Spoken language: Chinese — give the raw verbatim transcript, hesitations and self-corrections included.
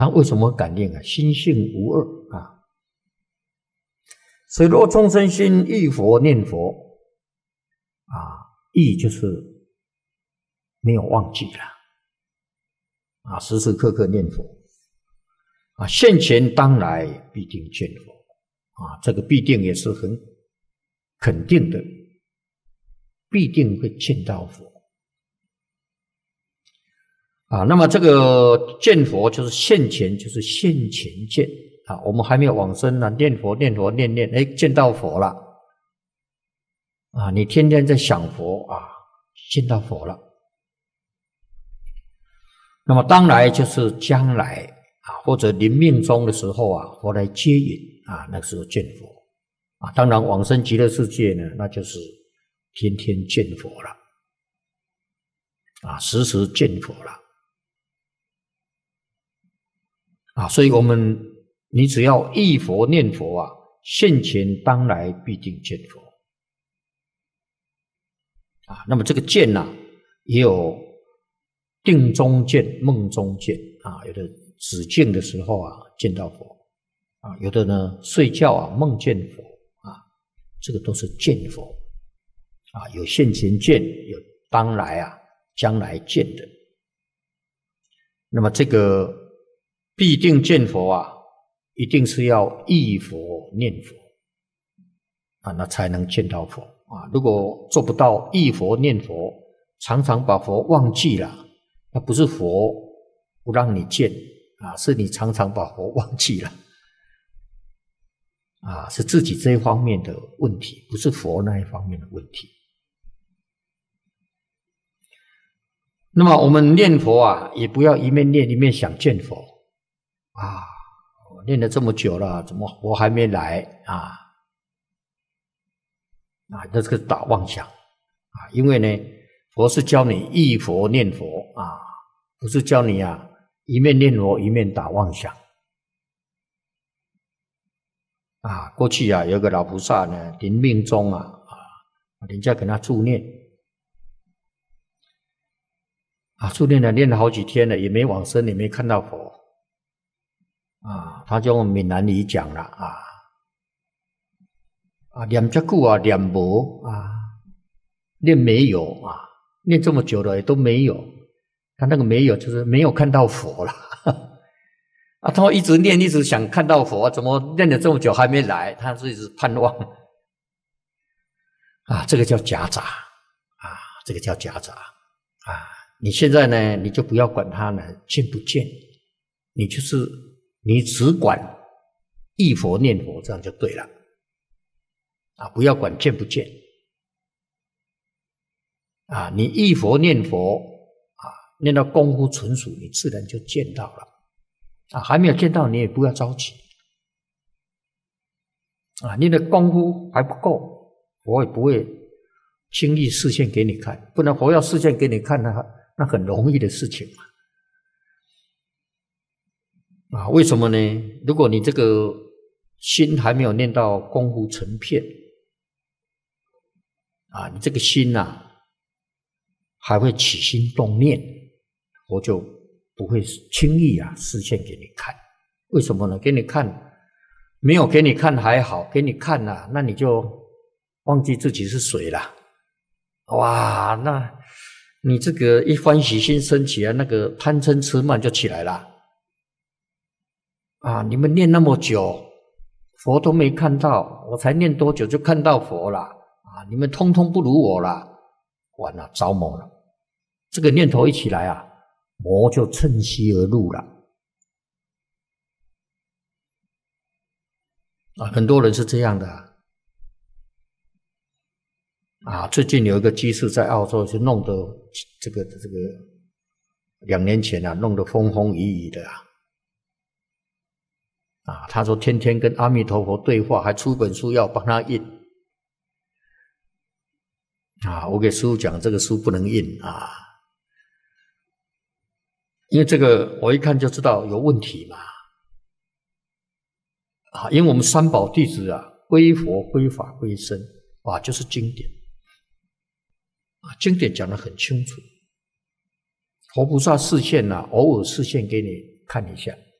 他为什么感应啊？心性无二啊。所以若众生心忆佛念佛啊，忆就是没有忘记了啊，时时刻刻念佛啊，现前当来必定见佛啊，这个必定也是很肯定的，必定会见到佛啊。那么这个见佛就是现前，就是现前见啊。我们还没有往生呢，念佛念佛念念，哎，见到佛了啊！你天天在想佛啊，见到佛了。那么当来就是将来啊，或者临命终的时候啊，佛来接引啊，那个时候见佛啊。当然往生极乐世界呢，那就是天天见佛了啊，时时见佛了啊。所以我们你只要忆佛念佛啊，现前当来必定见佛啊。那么这个见啊，也有定中见、梦中见啊，有的止境的时候啊见到佛啊，有的呢睡觉啊梦见佛啊，这个都是见佛啊，有现前见，有当来啊将来见的。那么这个必定见佛啊，一定是要忆佛念佛啊，那才能见到佛啊。如果做不到忆佛念佛，常常把佛忘记了，那不是佛不让你见啊，是你常常把佛忘记了啊，是自己这一方面的问题，不是佛那一方面的问题。那么我们念佛啊，也不要一面念一面想见佛啊，我念了这么久了，怎么佛还没来啊？啊，这是打妄想啊，因为呢，佛是教你忆佛念佛啊，不是教你啊一面念佛一面打妄想啊。过去啊有个老菩萨呢，临命终啊啊，人家给他助念啊，助念了念了好几天了，也没往生，也没看到佛啊，他就用闽南语讲了啊啊，念这久啊念无啊，念没有啊，念这么久了也都没有。他那个没有就是没有看到佛了啊，他一直念一直想看到佛，怎么念了这么久还没来？他是一直盼望啊，这个叫夹杂啊，这个叫夹杂啊。你现在呢，你就不要管他呢见不见，你就是你只管忆佛念佛，这样就对了啊，不要管见不见啊。你忆佛念佛啊，念到功夫纯熟，你自然就见到了啊。还没有见到，你也不要着急啊。你的功夫还不够，佛也不会轻易示现给你看，不然佛要示现给你看，那那很容易的事情嘛啊。为什么呢？如果你这个心还没有念到功夫成片啊，你这个心啊还会起心动念，我就不会轻易啊示现给你看。为什么呢？给你看，没有给你看还好，给你看啊，那你就忘记自己是谁了。哇，那你这个一欢喜心升起来，那个贪嗔痴慢就起来了啊！你们念那么久，佛都没看到，我才念多久就看到佛了啊！你们通通不如我了，完了，着魔了。这个念头一起来啊，魔就趁虚而入了啊！很多人是这样的啊。啊，最近有一个居士在澳洲，就弄得这个这个两年前啊，弄得风风雨雨的啊。啊，他说天天跟阿弥陀佛对话，还出本书要帮他印。啊，我给师父讲，这个书不能印啊，因为这个我一看就知道有问题嘛。啊，因为我们三宝弟子啊，归佛、归法、归僧，啊，就是经典。啊，经典讲得很清楚，佛菩萨示现啊，偶尔示现给你看一下。